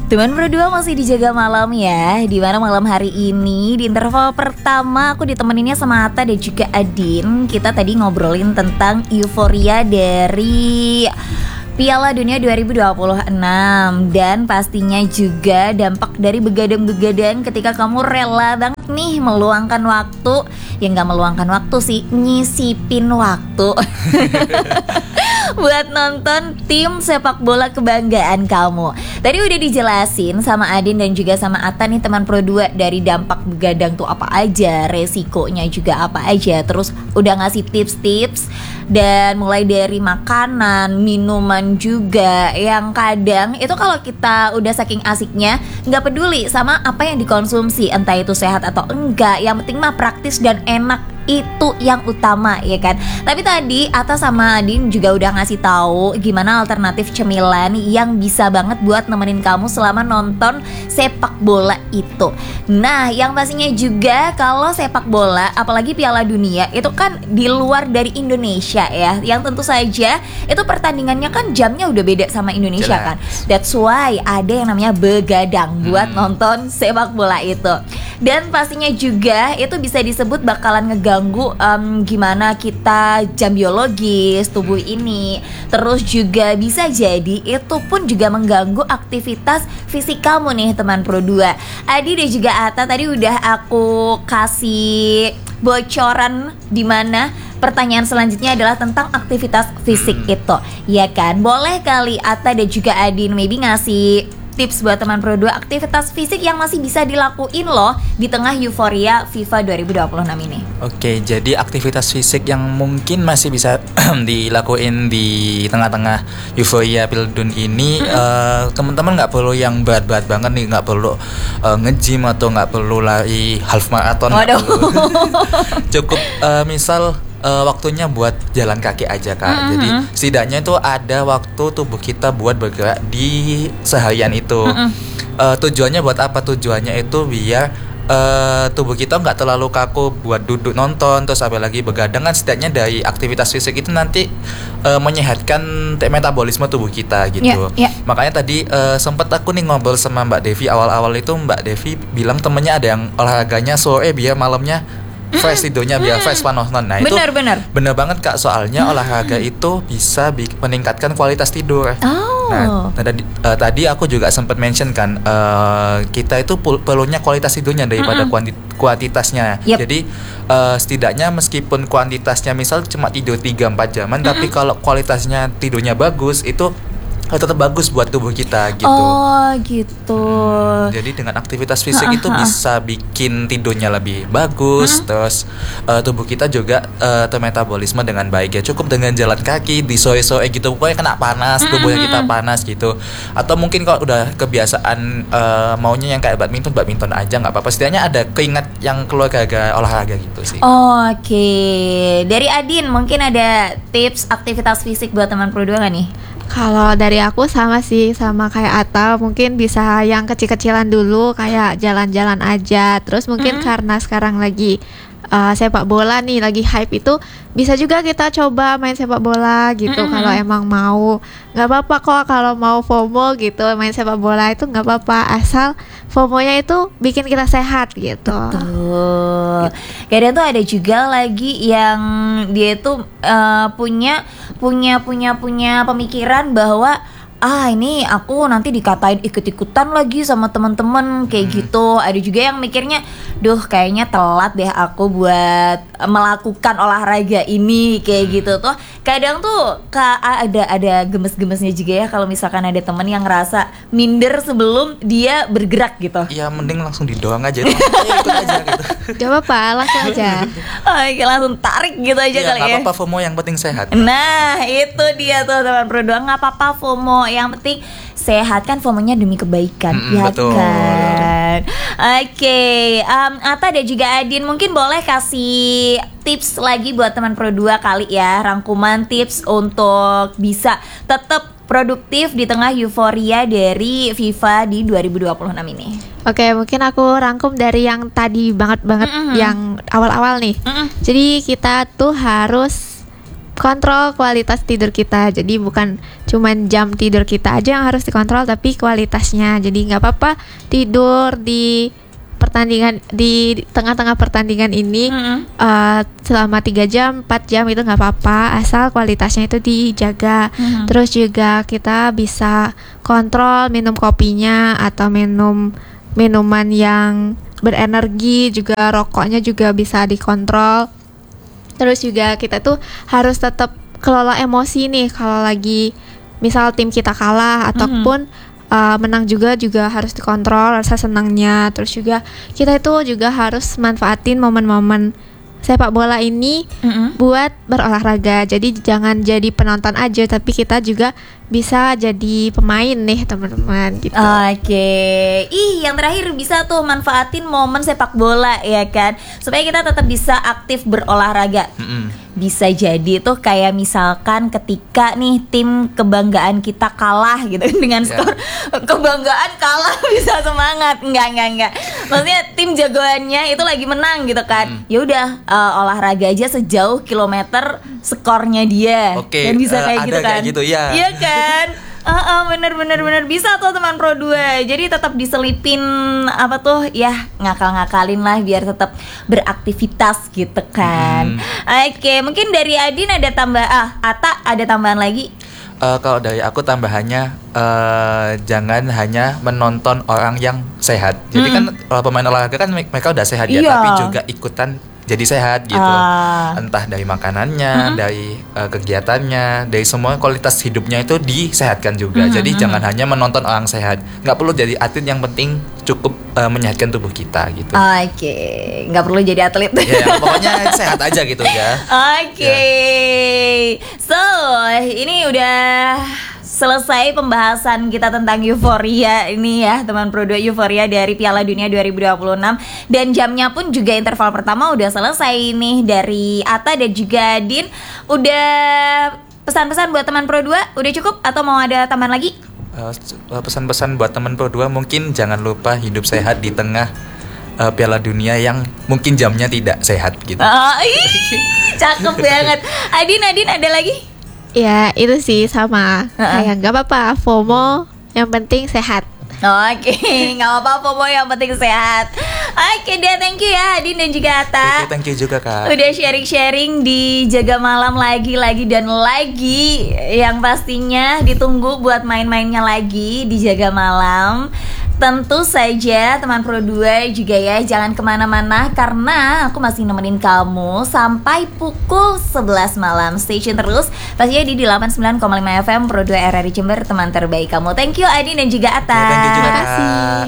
Teman berdua masih dijaga malam ya. Dimana malam hari ini di interval pertama aku ditemeninnya sama Atta dan juga Adin. Kita tadi ngobrolin tentang euforia dari Piala Dunia 2026 dan pastinya juga dampak dari begadang-begadang ketika kamu rela banget nih meluangkan waktu. Ya gak meluangkan waktu sih, nyisipin waktu buat nonton tim sepak bola kebanggaan kamu. Tadi udah dijelasin sama Adin dan juga sama Atta nih teman Pro 2 dari dampak begadang tuh apa aja, resikonya juga apa aja. Terus udah ngasih tips-tips dan mulai dari makanan, minuman juga. Yang kadang itu kalau kita udah saking asiknya gak peduli sama apa yang dikonsumsi, entah itu sehat atau enggak. Yang penting mah praktis dan enak, itu yang utama ya kan. Tapi tadi Atta sama Adin juga udah ngasih tahu gimana alternatif cemilan yang bisa banget buat nemenin kamu selama nonton sepak bola itu. Nah, yang pastinya juga kalau sepak bola, apalagi Piala Dunia, itu kan di luar dari Indonesia ya. Yang tentu saja itu pertandingannya kan jamnya udah beda sama Indonesia kan. That's why ada yang namanya begadang buat nonton sepak bola itu. Dan pastinya juga itu bisa disebut bakalan ngeganggu gimana kita jam biologis tubuh ini. Terus juga bisa jadi itu pun juga mengganggu aktivitas fisik kamu nih teman Pro 2. Adi dan juga Atta tadi udah aku kasih bocoran di mana pertanyaan selanjutnya adalah tentang aktivitas fisik itu. Ya kan? Boleh kali Atta dan juga Adin maybe ngasih tips buat teman Pro 2 aktivitas fisik yang masih bisa dilakuin loh di tengah euforia FIFA 2026 ini. Oke, jadi aktivitas fisik yang mungkin masih bisa dilakuin di tengah-tengah euforia Piala Dunia ini, teman-teman nggak perlu yang berat-berat banget nih, nggak perlu nge-gym atau nggak perlu lari half marathon. Cukup misal waktunya buat jalan kaki aja Kak. Jadi setidaknya itu ada waktu tubuh kita buat bergerak di seharian itu. Tujuannya buat apa? Tujuannya itu biar tubuh kita nggak terlalu kaku buat duduk nonton, terus apalagi begadang kan. Setidaknya dari aktivitas fisik itu nanti menyehatkan metabolisme tubuh kita gitu. Makanya tadi sempat aku nih ngobrol sama Mbak Devi awal-awal itu. Mbak Devi bilang temennya ada yang olahraganya sore biar malamnya fresh tidurnya, biar fresh nonton. Nah itu bener banget Kak, soalnya olahraga itu bisa meningkatkan kualitas tidur. Nah tadi aku juga sempat mention kan, kita itu perlunya kualitas tidurnya daripada kuantitasnya. Jadi setidaknya meskipun kuantitasnya misal cuma tidur 3-4 jaman, tapi kalau kualitasnya tidurnya bagus itu tetap bagus buat tubuh kita gitu. Oh gitu. Jadi dengan aktivitas fisik itu bisa bikin tidurnya lebih bagus, terus tubuh kita juga termetabolisme dengan baik ya. Cukup dengan jalan kaki di sore-sore gitu, pokoknya kena panas, tubuhnya kita panas gitu. Atau mungkin kalau udah kebiasaan maunya yang kayak badminton aja nggak apa-apa. Setidaknya ada keingat yang keluar gara-gara olahraga gitu sih. Oke. Dari Adin mungkin ada tips aktivitas fisik buat teman Pro 2 nggak nih? Kalau dari aku sama sih, sama kayak Atta, mungkin bisa yang kecil-kecilan dulu, kayak jalan-jalan aja. Terus mungkin karena sekarang lagi sepak bola nih, lagi hype itu, bisa juga kita coba main sepak bola gitu. Kalau emang mau, nggak apa-apa kok kalau mau FOMO gitu, main sepak bola itu nggak apa-apa, asal FOMO-nya itu bikin kita sehat gitu. Betul. Kadang tuh ada juga lagi yang dia tuh punya pemikiran bahwa ini aku nanti dikatain ikut-ikutan lagi sama teman-teman kayak gitu. Ada juga yang mikirnya, duh kayaknya telat deh aku buat melakukan olahraga ini kayak gitu tuh. Kadang tuh ada gemes-gemesnya juga ya kalau misalkan ada teman yang ngerasa minder sebelum dia bergerak gitu. Ya mending langsung didorong aja, ikut aja gitu. Gak apa-apa, langsung aja. Langsung tarik gitu aja kali ya. Gak apa-apa FOMO, yang penting sehat. Nah itu dia tuh teman Pro 2, gak apa-apa FOMO, yang penting sehat kan, FOMO-nya demi kebaikan, ya betul. Kan. Oke, Atta dan juga Adin mungkin boleh kasih tips lagi buat teman Pro 2 kali ya, rangkuman tips untuk bisa tetap produktif di tengah euforia dari FIFA di 2026 ini. Oke, mungkin aku rangkum dari yang tadi banget yang awal-awal nih. Jadi kita tuh harus kontrol kualitas tidur kita. Jadi bukan cuman jam tidur kita aja yang harus dikontrol, tapi kualitasnya. Jadi nggak apa-apa tidur di pertandingan, di tengah-tengah pertandingan ini selama 3 jam, 4 jam itu nggak apa-apa, asal kualitasnya itu dijaga. Terus juga kita bisa kontrol minum kopinya atau minum minuman yang berenergi, juga rokoknya juga bisa dikontrol. Terus juga kita tuh harus tetap kelola emosi nih kalau lagi misal tim kita kalah ataupun menang juga harus dikontrol rasa senangnya. Terus juga kita itu juga harus manfaatin momen-momen sepak bola ini buat berolahraga. Jadi jangan jadi penonton aja, tapi kita juga bisa jadi pemain nih teman-teman gitu. Oke. Yang terakhir bisa tuh manfaatin momen sepak bola ya kan, supaya kita tetap bisa aktif berolahraga. Bisa jadi tuh kayak misalkan ketika nih tim kebanggaan kita kalah gitu dengan skor kebanggaan kalah bisa semangat. Enggak. Maksudnya tim jagoannya itu lagi menang gitu kan. Ya udah olahraga aja sejauh kilometer skornya dia. Oke, Dan bisa kayak ada gitu kan. kayak gitu ya. Iya kan? Bener bisa tuh teman Pro 2. Jadi tetap diselipin apa tuh ya, ngakal-ngakalin lah biar tetap beraktivitas gitu kan. Oke, mungkin dari Adin ada Ata ada tambahan lagi? Kalau dari aku tambahannya jangan hanya menonton orang yang sehat. Jadi kan kalau pemain olahraga kan mereka udah sehat ya, tapi juga ikutan jadi sehat gitu. Entah dari makanannya, dari kegiatannya, dari semua kualitas hidupnya itu disehatkan juga. Jadi jangan hanya menonton orang sehat. Nggak perlu jadi atlet, yang penting cukup menyehatkan tubuh kita gitu. Oke, nggak perlu jadi atlet. Ya, pokoknya sehat aja gitu ya. Oke. So, ini udah selesai pembahasan kita tentang euforia ini ya, teman Pro 2, euforia dari Piala Dunia 2026. Dan jamnya pun juga interval pertama udah selesai nih dari Ata dan juga Din. Udah pesan-pesan buat teman Pro 2 udah cukup atau mau ada tambahan lagi? Pesan-pesan buat teman Pro 2, mungkin jangan lupa hidup sehat di tengah Piala Dunia yang mungkin jamnya tidak sehat gitu. Cakep banget. Adin ada lagi? Ya itu sih sama kayak nggak apa-apa FOMO, yang penting sehat. Oke, nggak apa-apa FOMO, yang penting sehat. Oke deh, thank you ya Adin dan juga Ata. Thank you juga Kak. Udah sharing-sharing di Jaga Malam lagi dan lagi. Yang pastinya ditunggu buat main-mainnya lagi di Jaga Malam. Tentu saja teman Pro 2 juga ya, jangan kemana-mana karena aku masih nemenin kamu sampai pukul 11 malam. Stay tune terus pastinya di 89,5 FM Pro 2 RRI Jember, teman terbaik kamu. Thank you Adin dan juga Ata. Thank you juga. Terima kasih.